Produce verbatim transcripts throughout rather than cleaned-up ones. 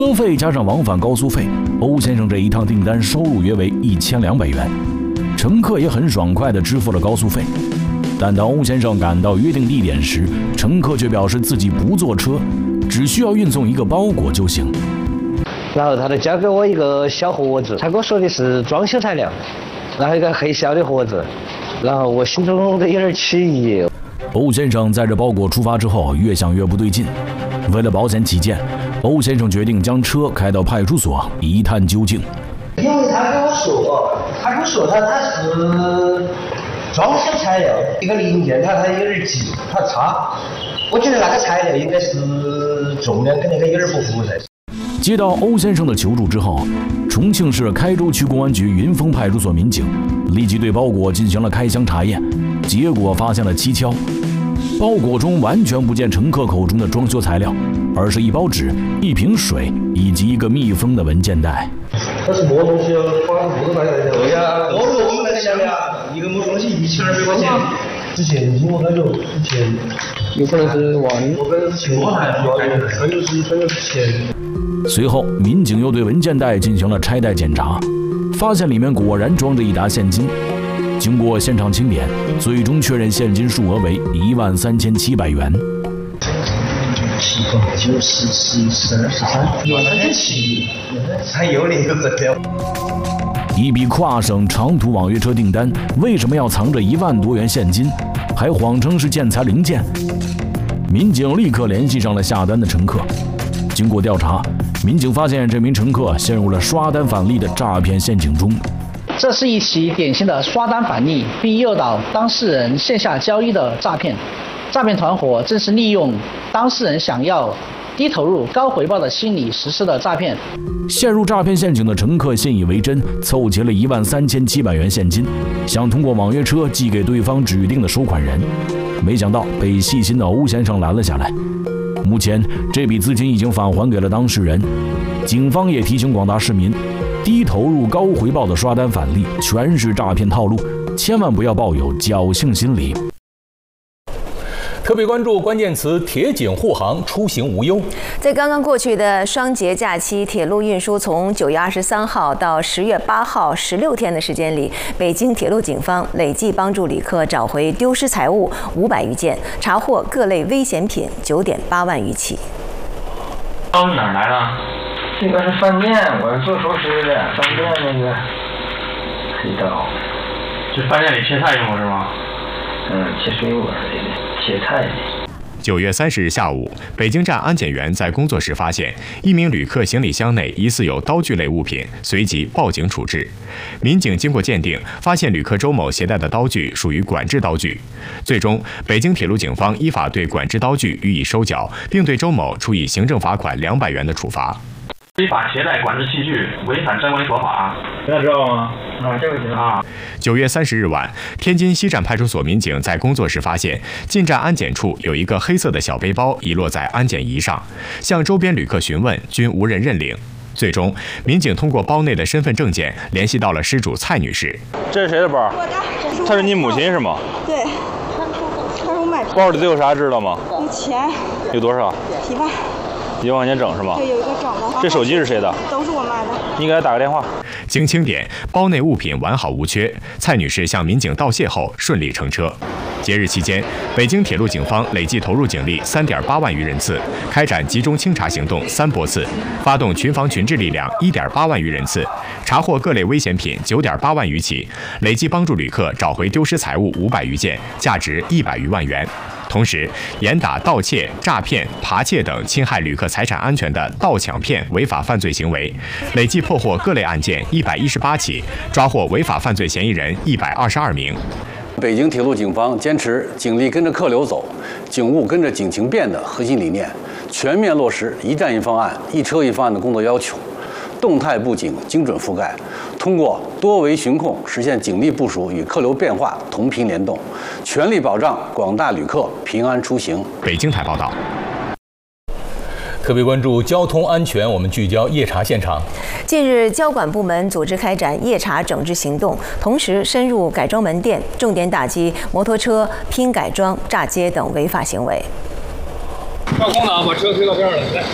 车费加上往返高速费，欧先生这一趟订单收入约为一千两百元。乘客也很爽快地支付了高速费。但当欧先生赶到约定地点时，乘客却表示自己不坐车，只需要运送一个包裹就行。 然后他就交给我一个小盒子，他跟我说的是装修材料，然后一个黑小的盒子，然后我心中都有点起疑。 欧先生载着包裹出发之后，越想越不对劲。为了保险起见，欧先生决定将车开到派出所一探究竟。 因为他跟我说，他跟我说他他是装修材料，一个零件他他有点挤，他差。我觉得那个材料应该是重量跟那个有点不符噻。 接到欧先生的求助之后，重庆市开州区公安局云峰派出所民警立即对包裹进行了开箱查验，结果发现了蹊跷。包裹中完全不见乘客口中的装修材料，而是一包纸、一瓶水以及一个密封的文件袋。 这是摸东西要花不多块钱？对呀，摸不我们那个下面一个摸东西一千二百块钱。是现金，我感觉之前有可能是万，我感觉是钱，我还感觉是感觉是钱。 随后，民警又对文件袋进行了拆袋检查，发现里面果然装着一沓现金。经过现场清点，最终确认现金数额为一万三千七百元。 七个九十十十二十三，一万三千七，还有那个资料。 一笔跨省长途网约车订单，为什么要藏着一万多元现金，还谎称是建材零件？民警立刻联系上了下单的乘客。经过调查，民警发现这名乘客陷入了刷单返利的诈骗陷阱中。 这是一起典型的刷单返利并诱导当事人线下交易的诈骗。诈骗团伙正是利用当事人想要低投入高回报的心理实施的诈骗。 陷入诈骗陷阱的乘客信以为真，凑齐了一万三千七百元现金，想通过网约车寄给对方指定的收款人，没想到被细心的欧先生拦了下来。目前这笔资金已经返还给了当事人。警方也提醒广大市民，低投入高回报的刷单返利全是诈骗套路，千万不要抱有侥幸心理。 特别关注关键词：铁警护航，出行无忧。 在刚刚过去的双节假期，铁路运输从九月二十三号到十月八号十六天的时间里，北京铁路警方累计帮助旅客找回丢失财物五百余件，查获各类危险品九点八万余起。 刀是哪儿来的？这个是饭店，我是做熟食的，饭店那个黑刀。是饭店里切菜用的是吗？嗯，切水果之类的。切菜。 九月三十日下午，北京站安检员在工作时发现一名旅客行李箱内疑似有刀具类物品，随即报警处置。民警经过鉴定，发现旅客周某携带的刀具属于管制刀具。最终，北京铁路警方依法对管制刀具予以收缴，并对周某处以行政罚款两百元的处罚。 非法携带管制器具，违反正规说法，现在知道吗？啊，这个知道啊。 九月三十日晚，天津西站派出所民警在工作时发现，进站安检处有一个黑色的小背包遗落在安检仪上，向周边旅客询问，均无人认领。最终，民警通过包内的身份证件联系到了失主蔡女士。 这是谁的包？ 我的。 她是你母亲是吗？ 对。她是我买的。 包里都有啥知道吗？ 有钱。 有多少？ 一万。 一万块钱整是吗？ 对，有一个整的。 这手机是谁的？ 都是我买的。 你给他打个电话。 经清点，包内物品完好无缺。蔡女士向民警道谢后顺利乘车。节日期间，北京铁路警方累计投入警力三点八万余人次，开展集中清查行动三波次，发动群防群治力量一点八万余人次，查获各类危险品九点八万余起，累计帮助旅客找回丢失财物五百余件，价值一百余万元。同时，严打盗窃、诈骗、扒窃等侵害旅客财产安全的盗抢骗违法犯罪行为，累计破获各类案件一百一十八起，抓获违法犯罪嫌疑人一百二十二名。 北京铁路警方坚持警力跟着客流走，警务跟着警情变的核心理念，全面落实一站一方案、一车一方案的工作要求，动态布警，精准覆盖，通过多维巡控实现警力部署与客流变化同频联动，全力保障广大旅客平安出行。 北京台报道。 特别关注交通安全，我们聚焦夜查现场。 近日，交管部门组织开展夜查整治行动，同时深入改装门店，重点打击摩托车拼改装、炸街等违法行为。 上空挡，把车推到这儿来，来，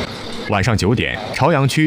晚上九点，朝阳区